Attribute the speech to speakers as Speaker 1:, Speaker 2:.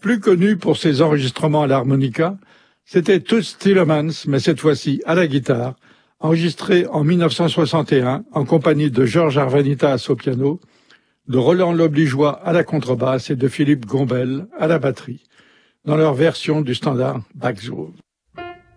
Speaker 1: Plus connu pour ses enregistrements à l'harmonica, c'était Toots Thielemans, mais cette fois-ci à la guitare, enregistré en 1961 en compagnie de Georges Arvanitas au piano, de Roland L'Obligeois à la contrebasse et de Philippe Gombel à la batterie, dans leur version du standard Bach Groove.